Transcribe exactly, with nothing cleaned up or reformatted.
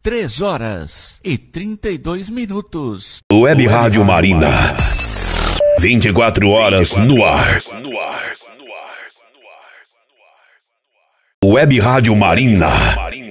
Três horas e trinta e dois minutos. Web Rádio Marina. vinte e quatro horas no ar. Web Rádio Marina.